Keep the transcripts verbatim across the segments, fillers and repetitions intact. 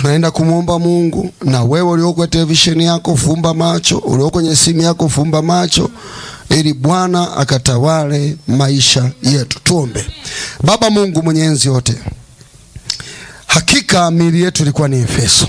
tunaenda kumwomba Mungu. Na wewe ulioko kwa televisheni yako fumba macho, ulioko kwenye simu yako fumba macho, ili Bwana akatawale maisha yetu. Tuombe. Baba Mungu mwenye enzi yote, hakika miili yetu ilikuwa ni Efeso.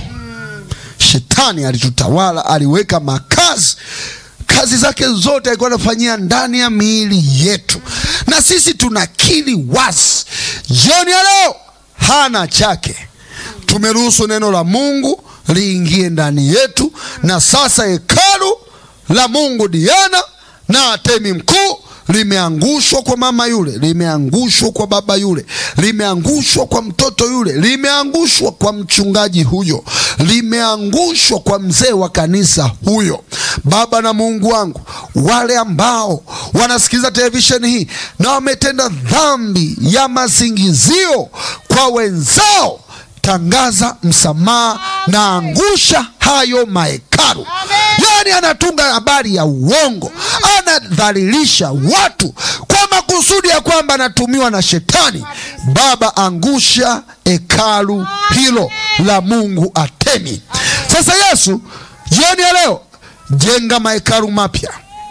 Shetani alitutawala, aliweka makazi, kazi zake zote alikuwa anafanyia ndani ya miili yetu, na sisi tunakiri wazi jioni ya leo hana chake. Tumeruhusu neno la Mungu liingie ndani yetu, na sasa hekalu la Mungu Diana na Atemi mkuu limeangushwa kwa mama yule, limeangushwa kwa baba yule, limeangushwa kwa mtoto yule, limeangushwa kwa mchungaji huyo, limeangushwa kwa mzee wa kanisa huyo. Baba na Mungu wangu, wale ambao wanasikiliza televisheni hii na wametenda dhambi ya masingizio kwa wenzao, tangaza msamaha na angusha hayo mahekalu. Yani anatunga habari ya uongo, anadhalilisha watu kwa makusudi ya kwamba anatumiwa na shetani. Baba, angusha hekalu hilo la Mungu Atemi. Sasa Yesu, jioni ya leo jenga mahekalu mapya.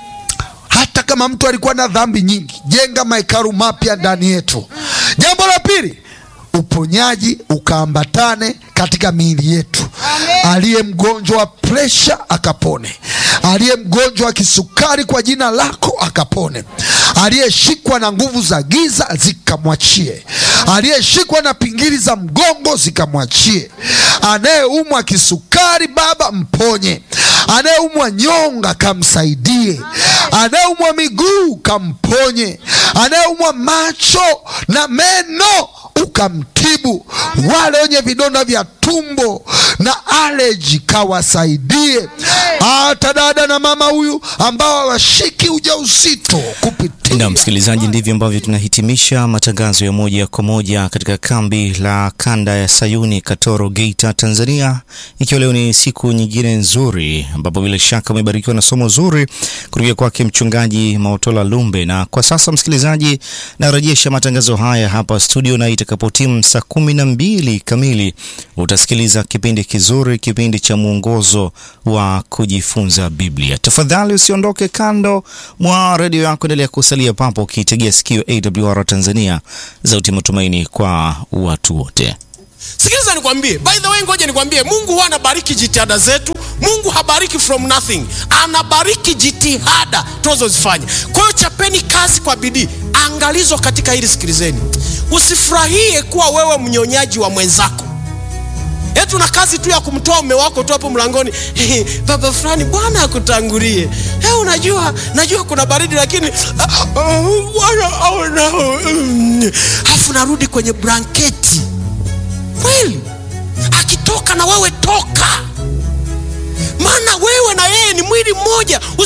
Hata kama mtu alikuwa na dhambi nyingi, jenga mahekalu mapya ndani yetu. Jambo la pili, uponyaji ukaambatane katika miili yetu. Aliye mgonjwa wa presha akapone, aliye mgonjwa wa kisukari kwa jina lako akapone, aliyeshikwa na nguvu za giza zikamwachie, aliyeshikwa na pingili za mgongo zikamwachie, anayeumwa kisukari Baba mponye, anayeumwa nyonga kamsaidie, anayeumwa miguu kamponye, anayeumwa macho na meno ukamtibu, wale wenye vidonda vya tumbo na allergy kawasaidie, hata dada na mama huyu ambao hawashiki ujauzito kupitia. Na msikilizaji, ndivyo ambavyo tunahitimisha matangazo ya moja kwa moja katika kambi la kanda ya Sayuni Katoro, Geita, Tanzania, ikiwa leo ni siku nyingine nzuri ambapo bila shaka umebarikiwa na somo zuri kutoka kwake mchungaji Maotola Lumbe. Na kwa sasa msikilizaji, narejesha matangazo haya hapa studio, na itakapotimu saa kumi na mbili kamili utasikiliza kipindi kizuri, kipindi cha mwongozo wa kujifunza Biblia. Tafadhali usiondoke kando mwa redio yako, endelea kusalia papo ukitegea sikio A W R Tanzania, sauti ya matumaini kwa watu wote. Sikiliza nikwambie, by the way, ngoja nikwambie, Mungu huwa anabariki jitihada zetu. Mungu habariki from nothing, anabariki jitihada tunazozifanya. Kwa hiyo chapeni kazi kwa bidii. Angalizo katika hili, sikilizeni, usifurahie kuwa wewe mnyonyaji wa mwenzako. Eti una kazi tu ya kumtoa mume wako tu hapo mlangoni, baba fulani Bwana akutangulie. Hey, unajua najua kuna baridi lakini Bwana aona. Hafu narudi kwenye blanketi. Kweli akitoka na wewe toka, maana wewe na yeye ni mwili mmoja.